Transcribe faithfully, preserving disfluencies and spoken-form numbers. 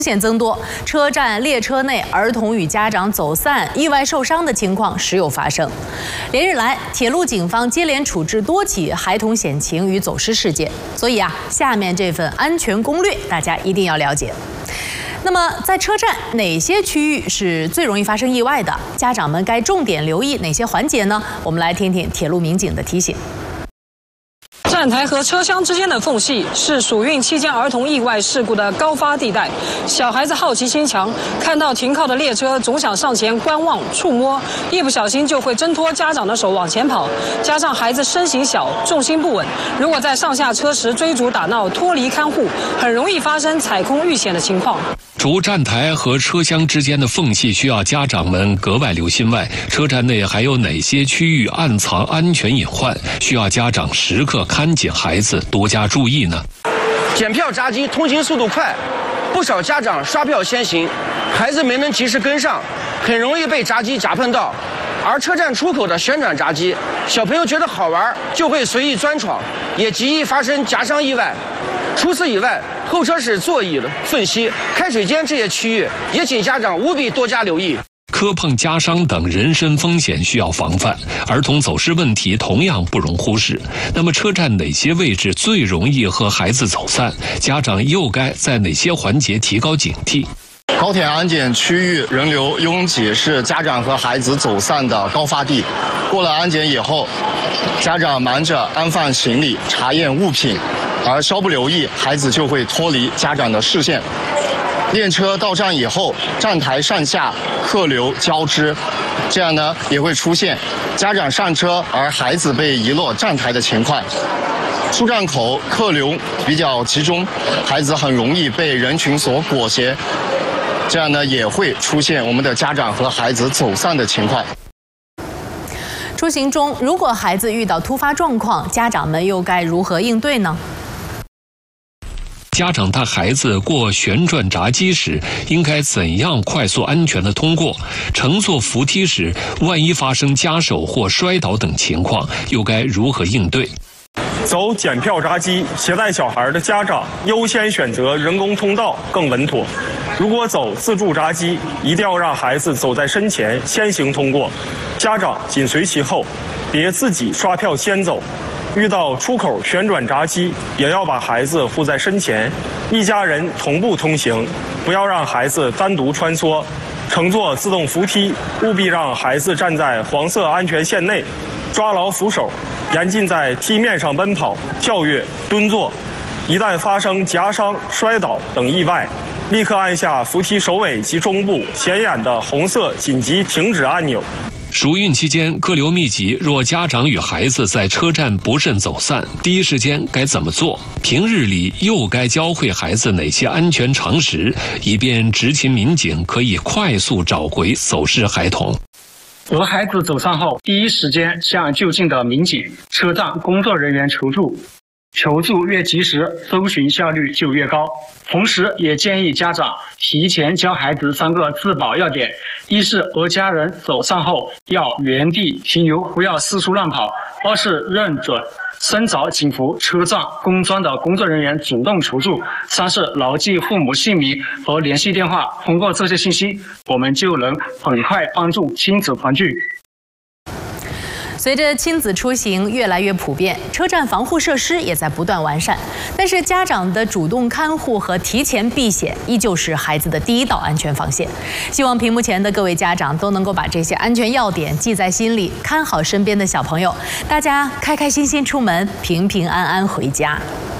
险增多，车站、列车内儿童与家长走散、意外受伤的情况时有发生。连日来，铁路警方接连处置多起孩童险情与走失事件。所以啊，下面这份安全攻略大家一定要了解。那么，在车站哪些区域是最容易发生意外的？家长们该重点留意哪些环节呢？我们来听听铁路民警的提醒。 站台和车厢之间的缝隙是暑运期间儿童意外事故的高发地带。小孩子好奇心强，看到停靠的列车总想上前观望、触摸，一不小心就会挣脱家长的手往前跑。加上孩子身形小、重心不稳，如果在上下车时追逐打闹、脱离看护，很容易发生踩空遇险的情况。 除站台和车厢之间的缝隙需要家长们格外留心外，车站内还有哪些区域暗藏安全隐患，需要家长时刻看紧孩子，多加注意呢？ 检票闸机通行速度快，不少家长刷票先行，孩子没能及时跟上，很容易被闸机夹碰到。而车站出口的旋转闸机，小朋友觉得好玩就会随意钻闯，也极易发生夹伤意外。 除此以外，候车室座椅的缝隙、开水间这些区域，也请家长务必多加留意。 磕碰、夹伤等人身风险需要防范，儿童走失问题同样不容忽视。那么，车站哪些位置最容易和孩子走散？家长又该在哪些环节提高警惕？ 高铁安检区域人流拥挤是家长和孩子走散的高发地。过了安检以后，家长忙着安放行李、查验物品，而稍不留意，孩子就会脱离家长的视线。列车到站以后，站台上下客流交织，这样呢也会出现家长上车而孩子被遗落站台的情况。 出站口客流比较集中，孩子很容易被人群所裹挟，这样呢也会出现我们的家长和孩子走散的情况。 出行中，如果孩子遇到突发状况，家长们又该如何应对呢？ 家长带孩子过旋转闸机时，应该怎样快速安全地通过？乘坐扶梯时，万一发生夹手或摔倒等情况，又该如何应对？ 走检票闸机，携带小孩的家长优先选择人工通道更稳妥。如果走自助闸机，一定要让孩子走在身前先行通过，家长紧随其后，别自己刷票先走。遇到出口旋转闸机，也要把孩子护在身前，一家人同步通行，不要让孩子单独穿梭。乘坐自动扶梯，务必让孩子站在黄色安全线内，抓牢扶手。 严禁在梯面上奔跑、跳跃、蹲坐，一旦发生夹伤、摔倒等意外，立刻按下扶梯首尾及中部显眼的红色紧急停止按钮。 暑运期间客流密集，若家长与孩子在车站不慎走散，第一时间该怎么做？平日里又该教会孩子哪些安全常识，以便执勤民警可以快速找回走失孩童？ 和孩子走散后，第一时间向就近的民警、车站工作人员求助，求助越及时，搜寻效率就越高。同时，也建议家长提前教孩子三个自保要点：一是和家人走散后要原地停留，不要四处乱跑；二是认准 深找警服、车站、工专的工作人员主动求助；三是牢记父母姓名和联系电话。通过这些信息，我们就能很快帮助亲子团聚。 随着亲子出行越来越普遍，车站防护设施也在不断完善。但是家长的主动看护和提前避险，依旧是孩子的第一道安全防线。希望屏幕前的各位家长都能够把这些安全要点记在心里，看好身边的小朋友。大家开开心心出门，平平安安回家。